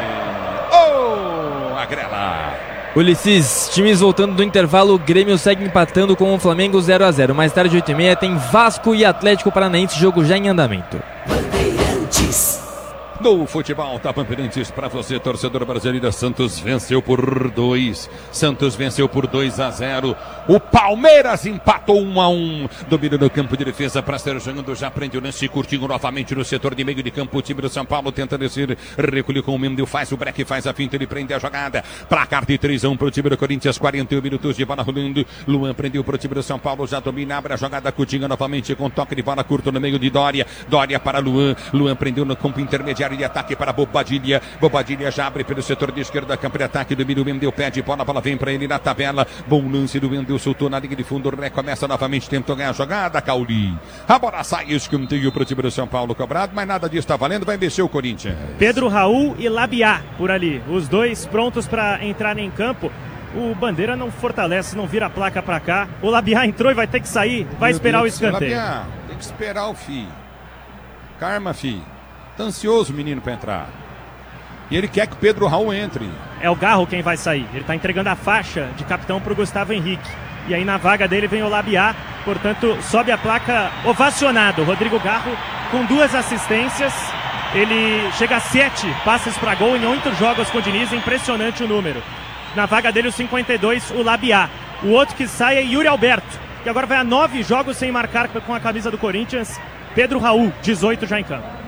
Grela. Ulisses, times voltando do intervalo, o Grêmio segue empatando com o Flamengo 0-0. Mais tarde, 8h30, tem Vasco e Atlético Paranaense, jogo já em andamento. Bandeirantes. No futebol, tá Bandeirantes para você, torcedor brasileiro. Santos venceu por 2. Santos venceu por 2-0. O Palmeiras empatou 1-1. Domina no campo de defesa para ser jogando. Já prende o lance, curtindo novamente no setor de meio de campo. O time do São Paulo tenta descer. Recolhe com o Mendel, faz o break, faz a finta, ele prende a jogada. Placar de 3-1 para o time do Corinthians. 41 minutos de bola rolando. Luan prendeu para o time do São Paulo. Já domina, abre a jogada, Coutinho novamente com toque de bola curto no meio de Dória. Dória para Luan. Luan prendeu no campo intermediário de ataque para Bobadilha. Bobadilha já abre pelo setor de esquerda, campo de ataque do Mendel, pede bola, a bola vem para ele na tabela. Bom lance do Mendel, soltou na linha de fundo, recomeça novamente, tentou ganhar a jogada, Cauli. A bola sai, escanteio para o time do São Paulo cobrado, mas nada disso está valendo, vai mexer o Corinthians. Pedro Raul e Labiá por ali, os dois prontos para entrar em campo. O Bandeira não fortalece, não vira a placa para cá. O Labiá entrou e vai ter que sair, vai esperar o escanteio. Labiá, tem que esperar o fim. Karma, fi. Tá ansioso o menino para entrar. E ele quer que o Pedro Raul entre. É o Garro quem vai sair. Ele tá entregando a faixa de capitão pro Gustavo Henrique. E aí na vaga dele vem o Labiá. Portanto, sobe a placa ovacionado. Rodrigo Garro com 2 assistências. Ele chega a 7 passes para gol em 8 jogos com o Diniz. Impressionante o número. Na vaga dele o 52, o Labiá. O outro que sai é Yuri Alberto, que agora vai a 9 jogos sem marcar com a camisa do Corinthians. Pedro Raul, 18 já em campo.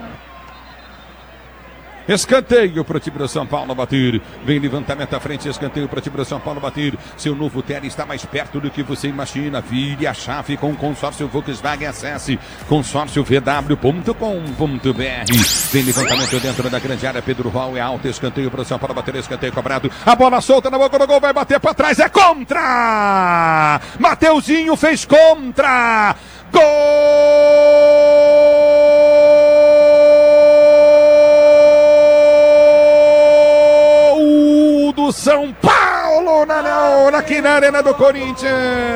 Escanteio para o time do São Paulo bater. Vem levantamento à frente, escanteio para o time do São Paulo bater. Seu novo Tele está mais perto do que você imagina. Vire a chave com o consórcio Volkswagen. Acesse consórciovw.com.br. Vem levantamento dentro da grande área. Pedro Raul é alto. Escanteio para o São Paulo bater. Escanteio cobrado. A bola solta na boca do gol. Vai bater para trás. É contra! Mateuzinho fez contra! Gol do São Paulo aqui na Arena do Corinthians.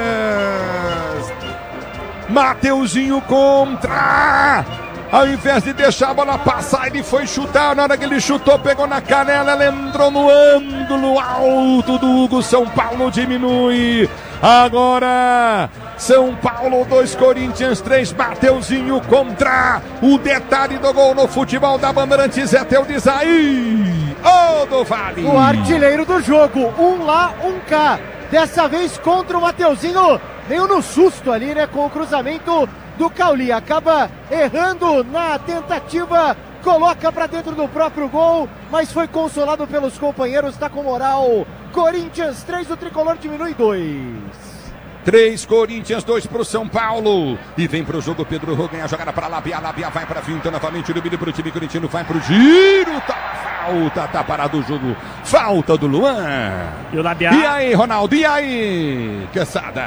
Mateuzinho contra. Ao invés de deixar a bola passar, ele foi chutar. Na hora que ele chutou, pegou na canela, ela entrou no ângulo alto do Hugo. São Paulo diminui. Agora, São Paulo 2, Corinthians 3, Mateuzinho contra. O detalhe do gol no futebol da Bandeirantes é teu Dizaí, ô do Vale. O artilheiro do jogo, um lá, um cá. Dessa vez contra o Mateuzinho, meio no susto ali, né? Com o cruzamento do Cauli. Acaba errando na tentativa, coloca para dentro do próprio gol, mas foi consolado pelos companheiros, está com moral. Corinthians 3, o Tricolor diminui 2. 3 Corinthians, 2 pro São Paulo. E vem pro jogo Pedro Rô, ganha a jogada para Labia. Labia vai pra finta novamente. Domínio pro time corintiano, vai pro giro. Falta, tá parado o jogo. Falta do Luan. E o Labia. E aí, Ronaldo? E aí, Quesada?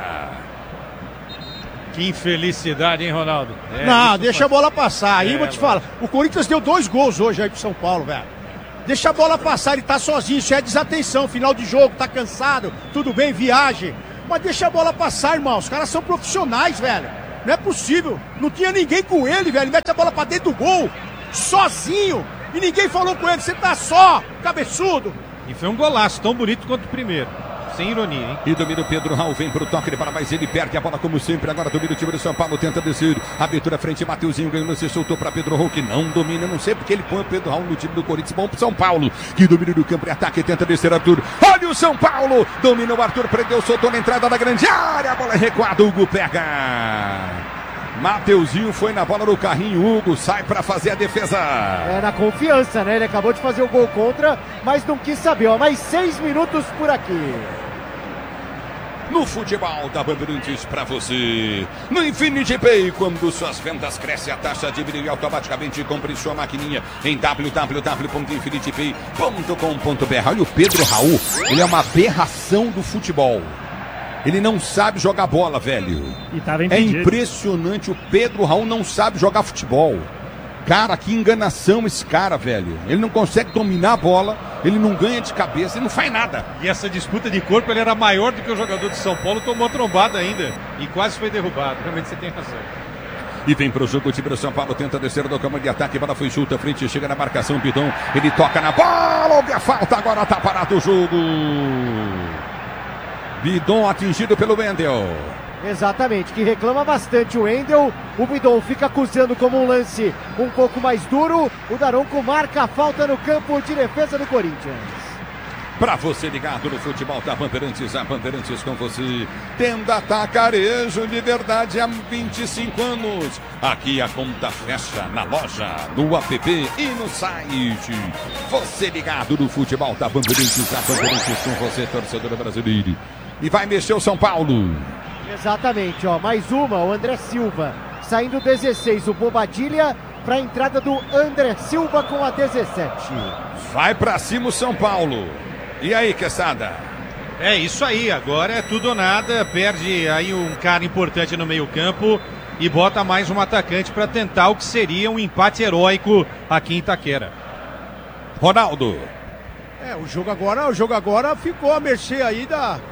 Que infelicidade, hein, Ronaldo? Não, deixa a bola passar. Aí vou te falar. O Corinthians deu 2 gols hoje aí pro São Paulo, velho. Deixa a bola passar, ele tá sozinho. Isso é desatenção. Final de jogo, tá cansado. Tudo bem, viagem. Mas deixa a bola passar, irmão. Os caras são profissionais, velho. Não é possível. Não tinha ninguém com ele, velho. Mete a bola pra dentro do gol. Sozinho. E ninguém falou com ele. Você tá só, cabeçudo. E foi um golaço tão bonito quanto o primeiro. Sem ironia, hein? E domina o Pedro Raul, vem pro toque de bola, mas ele perde a bola como sempre. Agora domina o time do São Paulo, tenta descer. Abertura frente, Mateuzinho ganhou, se soltou pra Pedro Raul, que não domina. Não sei porque ele põe o Pedro Raul no time do Corinthians. Bom pro São Paulo, que domina do campo e ataque, tenta descer Arthur. Olha o São Paulo, domina o Arthur, prendeu, soltou na entrada da grande área. A bola é recuada, Hugo pega. Mateuzinho foi na bola do carrinho, Hugo sai pra fazer a defesa. É na confiança, né? Ele acabou de fazer o gol contra, mas não quis saber. Ó, mais 6 minutos por aqui. No futebol da Bandeirantes pra você. No Infinity Pay, quando suas vendas crescem, a taxa diminui automaticamente. Compre sua maquininha em www.infinitypay.com.br. Olha o Pedro Raul, ele é uma aberração do futebol. Ele não sabe jogar bola, velho. E tava É impedido. impressionante, o Pedro Raul não sabe jogar futebol. Cara, que enganação esse cara, velho. Ele não consegue dominar a bola, ele não ganha de cabeça, ele não faz nada. E essa disputa de corpo, ele era maior do que o jogador de São Paulo, tomou trombada ainda e quase foi derrubado. Realmente você tem razão. E vem pro jogo o time do São Paulo, tenta descer do campo de ataque, bola foi chuta, frente, chega na marcação, Pidon, ele toca na bola, houve a falta, agora tá parado o jogo. Bidon atingido pelo Wendel. Exatamente, que reclama bastante o Wendel. O Bidon fica acusando como um lance um pouco mais duro. O Daronco marca a falta no campo de defesa do Corinthians. Pra você ligado no futebol da Bandeirantes, a Bandeirantes com você. Tenda Atacarejo de verdade há 25 anos. Aqui a conta fecha na loja, no app e no site. Você ligado no futebol da Bandeirantes, a Bandeirantes com você, torcedor brasileiro. E vai mexer o São Paulo. Exatamente, ó, mais uma, o André Silva. Saindo 16, o Bobadilha para a entrada do André Silva com a 17. Vai pra cima o São Paulo. E aí, Quesada? É isso aí, agora é tudo ou nada. Perde aí um cara importante no meio-campo e bota mais um atacante para tentar o que seria um empate heróico aqui em Itaquera. Ronaldo. O jogo agora ficou à mercê aí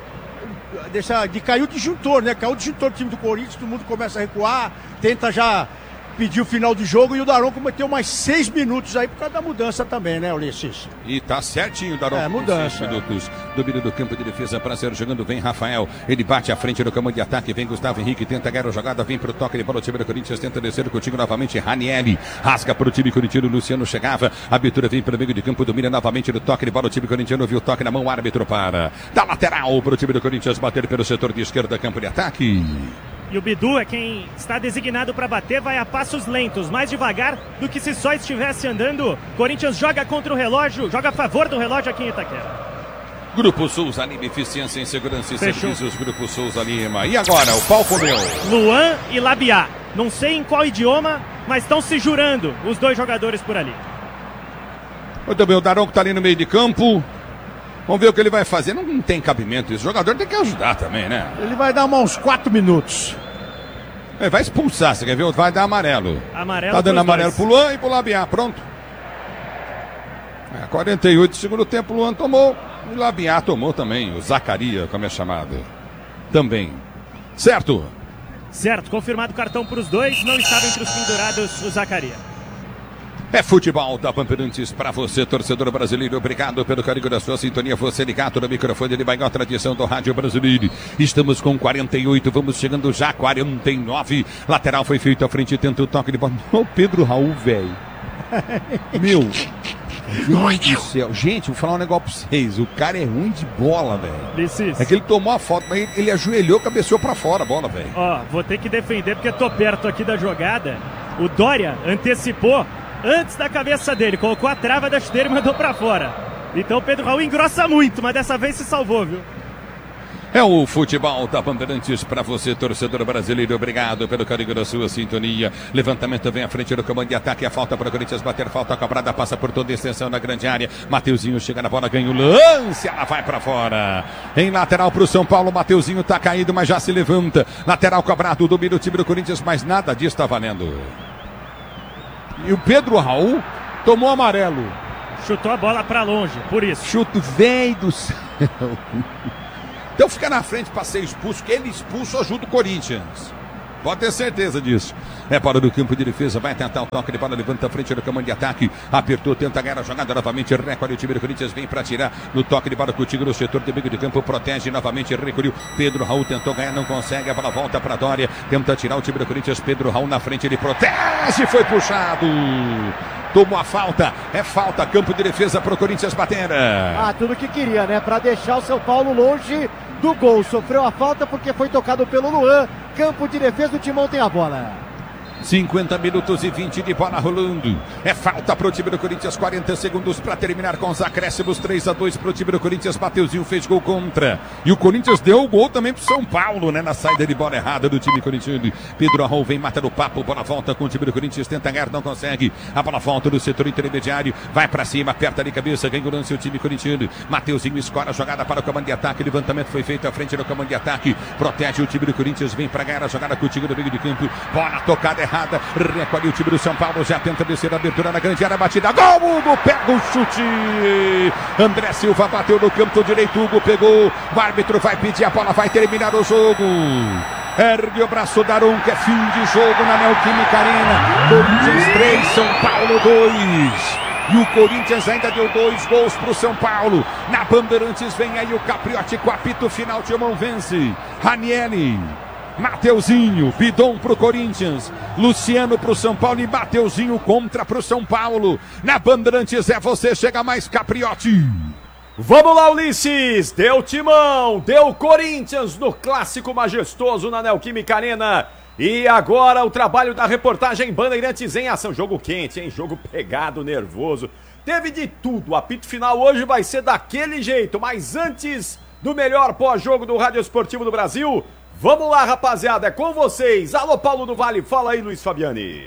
de cair o disjuntor, né? Caiu o disjuntor do time do Corinthians, todo mundo começa a recuar, tenta já pedir o final do jogo e o Daronco meteu mais 6 minutos aí por causa da mudança também, né, Ulisses? E tá certinho o Daronco. Mudança. 6 minutos. Domínio do campo de defesa para ser jogando, vem Rafael, ele bate à frente no campo de ataque, vem Gustavo Henrique, tenta ganhar a jogada, vem pro toque de bola, o time do Corinthians tenta descer contigo novamente, Ranieri, rasga pro time corintiano, Luciano chegava, a abertura vem pelo meio de campo, domina novamente no toque de bola, o time corintiano viu o toque na mão, árbitro para, da lateral pro time do Corinthians bater pelo setor de esquerda, campo de ataque. E o Bidu é quem está designado para bater, vai a passos lentos, mais devagar do que se só estivesse andando. Corinthians joga contra o relógio, joga a favor do relógio aqui em Itaquera. Grupo Souza Lima, eficiência em segurança e serviços, Grupo Souza Lima. E agora, o pau comeu. Luan e Labiá, não sei em qual idioma, mas estão se jurando os dois jogadores por ali. Muito bem, o Daronco tá ali no meio de campo. Vamos ver o que ele vai fazer. Não tem cabimento isso. O jogador tem que ajudar também, né? Ele vai dar uns 4 minutos. Vai expulsar, você quer ver? Vai dar amarelo. Amarelo tá dando pros amarelo dois. pro Luan e pro Labiá. Pronto. 48 do segundo tempo, o Luan tomou. E o Labiá tomou também. O Zacaria, como é chamado. Também. Certo? Certo, confirmado o cartão para os dois, não estava entre os pendurados o Zacaria. É futebol da Bandeirantes para você, torcedor brasileiro. Obrigado pelo carinho da sua sintonia. Você ligado no microfone de maior tradição do rádio brasileiro. Estamos com 48, vamos chegando já 49. Lateral foi feito à frente, tenta o toque de bola. O Pedro Raul, velho. Meu, Meu Deus do céu. Gente, vou falar um negócio pra vocês. O cara é ruim de bola, velho. É que ele tomou a foto, mas ele ajoelhou, cabeceou pra fora a bola, velho. Ó, vou ter que defender porque tô perto aqui da jogada. O Dória antecipou antes da cabeça dele, colocou a trava da chuteira e mandou pra fora. Então o Pedro Raul engrossa muito, mas dessa vez se salvou, viu? É o futebol da Bandeirantes para você, torcedor brasileiro. Obrigado pelo carinho da sua sintonia. Levantamento vem à frente do comando de ataque. A falta para o Corinthians bater. Falta cobrada, passa por toda a extensão na grande área. Mateuzinho chega na bola, ganha o lance. Ela vai para fora. Em lateral para o São Paulo. Mateuzinho está caído, mas já se levanta. Lateral cobrado, domina o time do Corinthians, mas nada disso está valendo. E o Pedro Raul tomou amarelo. Chutou a bola para longe, por isso. Chuto velho do céu. Então fica na frente para ser expulso, que ele expulso ajuda o Corinthians. Pode ter certeza disso. É para do campo de defesa, vai tentar o toque de bola, levanta a frente do comando de ataque, apertou, tenta ganhar a jogada novamente, recolhe o time do Corinthians, vem para tirar no toque de bola contigo no setor de meio de campo, protege novamente, recolheu, Pedro Raul tentou ganhar, não consegue, a bola volta para Dória, tenta tirar o time do Corinthians, Pedro Raul na frente, ele protege, foi puxado. Tomou a falta, é falta, campo de defesa para o Corinthians bater. Tudo que queria, né? Para deixar o São Paulo longe do gol. Sofreu a falta porque foi tocado pelo Luan. Campo de defesa, o Timão tem a bola. 50 minutos e 20 de bola rolando. É falta para o time do Corinthians, 40 segundos para terminar com os acréscimos, 3-2 para o time do Corinthians. Mateuzinho fez gol contra. E o Corinthians deu o gol também para o São Paulo, né? Na saída de bola errada do time corintiano. Pedro Raul vem, mata no papo, bola volta com o time do Corinthians, tenta ganhar, não consegue. A bola volta do setor intermediário, vai para cima, aperta de cabeça, ganha o lance o time corintiano. Mateuzinho escora a jogada para o comando de ataque, levantamento foi feito à frente do comando de ataque, protege o time do Corinthians, vem para ganhar a jogada com o time do meio de campo, bola tocada errada. Recolhe o time do São Paulo, já tenta descer a abertura na grande área, batida, gol, Hugo pega o chute, André Silva bateu no canto direito, Hugo pegou, o árbitro vai pedir a bola, vai terminar o jogo, ergue o braço Daron, que é fim de jogo na Neoquímica Arena, Corinthians 3, São Paulo 2. E o Corinthians ainda deu 2 gols para o São Paulo. Na Bandeirantes vem aí o Capriotti com apito final, Timão vence, Ranieri, Mateuzinho, Bidon pro Corinthians, Luciano pro São Paulo e Mateuzinho contra pro São Paulo. Na Bandeirantes é você, chega mais Capriotti. Vamos lá, Ulisses, deu Timão, deu Corinthians no clássico majestoso na Neoquímica Arena. E agora o trabalho da reportagem Bandeirantes em ação, jogo quente, hein? Jogo pegado, nervoso, teve de tudo, o apito final hoje vai ser daquele jeito, mas antes do melhor pós-jogo do Rádio Esportivo do Brasil, vamos lá, rapaziada, é com vocês. Alô, Paulo do Vale, fala aí, Luiz Fabiani.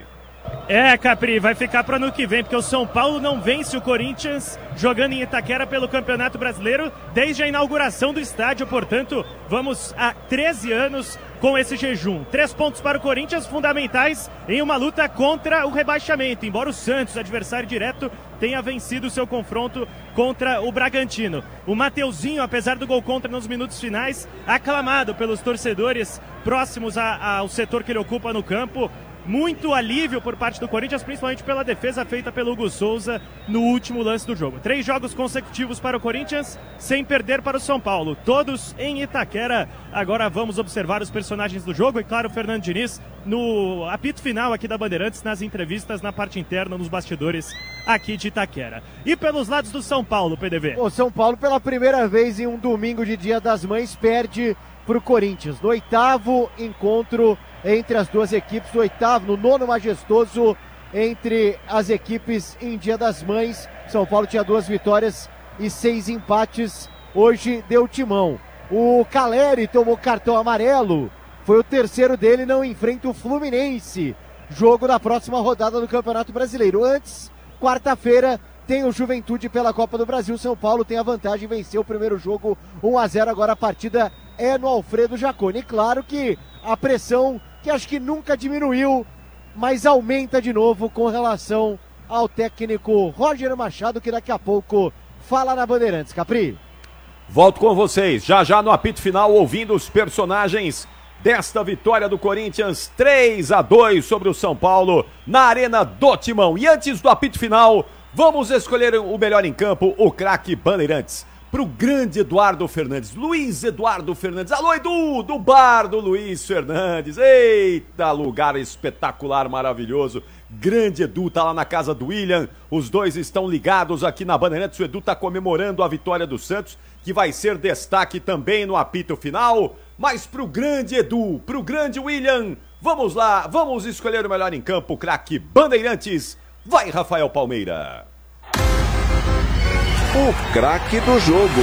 Capri, vai ficar para ano que vem, porque o São Paulo não vence o Corinthians jogando em Itaquera pelo Campeonato Brasileiro desde a inauguração do estádio, portanto, vamos há 13 anos com esse jejum. 3 pontos para o Corinthians, fundamentais em uma luta contra o rebaixamento, embora o Santos, adversário direto, tenha vencido o seu confronto contra o Bragantino. O Mateuzinho, apesar do gol contra nos minutos finais, aclamado pelos torcedores próximos ao setor que ele ocupa no campo. Muito alívio por parte do Corinthians, principalmente pela defesa feita pelo Hugo Souza no último lance do jogo. 3 jogos consecutivos para o Corinthians, sem perder para o São Paulo. Todos em Itaquera. Agora vamos observar os personagens do jogo e, claro, o Fernando Diniz no apito final aqui da Bandeirantes, nas entrevistas, na parte interna, nos bastidores aqui de Itaquera. E pelos lados do São Paulo, PDV? O São Paulo, pela primeira vez em um domingo de Dia das Mães, perde para o Corinthians. No 8º encontro entre as duas equipes, no 9º majestoso entre as equipes em Dia das Mães. São Paulo tinha 2 vitórias e 6 empates, hoje deu Timão. O Caleri tomou cartão amarelo, foi o 3º dele, não enfrenta o Fluminense, jogo da próxima rodada do Campeonato Brasileiro. Antes, quarta-feira, tem o Juventude pela Copa do Brasil. São Paulo tem a vantagem, venceu o primeiro jogo 1-0, agora a partida é no Alfredo Jaconi. Claro que a pressão, que acho que nunca diminuiu, mas aumenta de novo com relação ao técnico Roger Machado, que daqui a pouco fala na Bandeirantes. Capri. Volto com vocês, já no apito final, ouvindo os personagens desta vitória do Corinthians, 3-2 sobre o São Paulo, na Arena do Timão. E antes do apito final, vamos escolher o melhor em campo, o craque Bandeirantes. Pro grande Eduardo Fernandes, Luiz Eduardo Fernandes. Alô, Edu, do bar do Luiz Fernandes. Eita, lugar espetacular, maravilhoso. Grande Edu tá lá na casa do William. Os dois estão ligados aqui na Bandeirantes. O Edu tá comemorando a vitória do Santos, que vai ser destaque também no apito final. Mas pro grande Edu, pro grande William, vamos lá, vamos escolher o melhor em campo, craque Bandeirantes. Vai, Rafael Palmeira. O craque do jogo.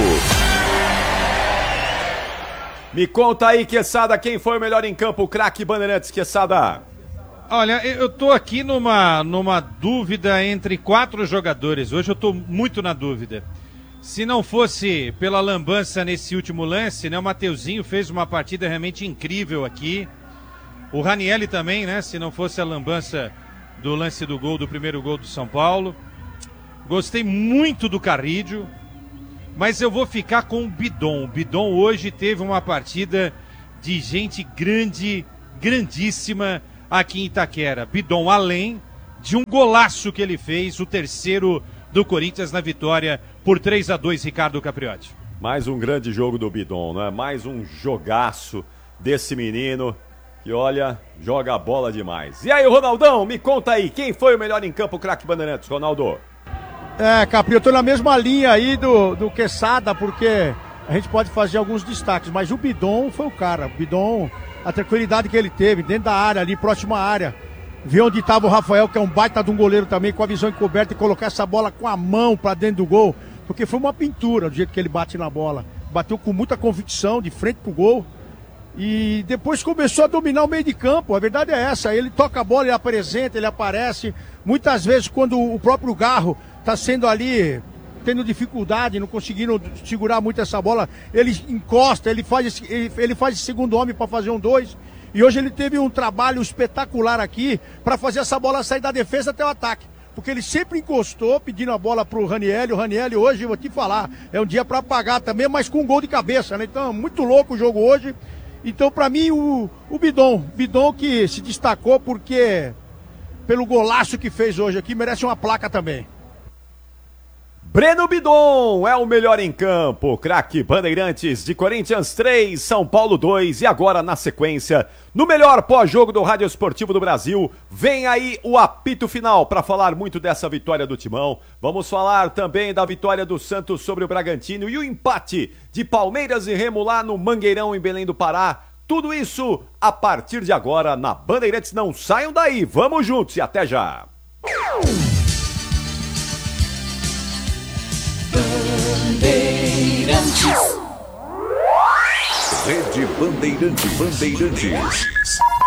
Me conta aí, Quesada, quem foi o melhor em campo, craque Bandeirantes, Quesada? Olha, eu tô aqui numa dúvida entre 4 jogadores. Hoje eu tô muito na dúvida. Se não fosse pela lambança nesse último lance, né? O Mateuzinho fez uma partida realmente incrível aqui. O Ranielli também, né? Se não fosse a lambança do lance do gol, do primeiro gol do São Paulo. Gostei muito do Carrídio, mas eu vou ficar com o Bidon. O Bidon hoje teve uma partida de gente grande, grandíssima aqui em Itaquera. Bidon, além de um golaço que ele fez, o terceiro do Corinthians na vitória por 3-2, Ricardo Capriotti. Mais um grande jogo do Bidon, né? Mais um jogaço desse menino que, olha, joga a bola demais. E aí, Ronaldão, me conta aí, quem foi o melhor em campo, craque Bandeirantes, Ronaldo? Capri, eu tô na mesma linha aí do Quesada, porque a gente pode fazer alguns destaques, mas o Bidon foi o cara. O Bidon, a tranquilidade que ele teve dentro da área, ali próxima à área, ver onde estava o Rafael, que é um baita de um goleiro também, com a visão encoberta, e colocar essa bola com a mão pra dentro do gol, porque foi uma pintura do jeito que ele bate na bola. Bateu com muita convicção, de frente pro gol, e depois começou a dominar o meio de campo. A verdade é essa, ele toca a bola, ele apresenta, ele aparece. Muitas vezes, quando o próprio Garro tá sendo ali, tendo dificuldade, não conseguindo segurar muito essa bola, ele encosta, ele faz esse segundo homem para fazer um 2. E hoje ele teve um trabalho espetacular aqui para fazer essa bola sair da defesa até o ataque. Porque ele sempre encostou, pedindo a bola pro Ranielli. O Ranielli hoje, vou te falar, é um dia para apagar também, mas com um gol de cabeça, né? Então, muito louco o jogo hoje. Então, para mim, o Bidon que se destacou porque, pelo golaço que fez hoje aqui, merece uma placa também. Breno Bidon é o melhor em campo, craque Bandeirantes, de Corinthians 3, São Paulo 2, e agora na sequência, no melhor pós-jogo do Rádio Esportivo do Brasil, vem aí o apito final para falar muito dessa vitória do Timão. Vamos falar também da vitória do Santos sobre o Bragantino e o empate de Palmeiras e Remo lá no Mangueirão, em Belém do Pará. Tudo isso a partir de agora na Bandeirantes. Não saiam daí, vamos juntos e até já! Rede Bandeirantes.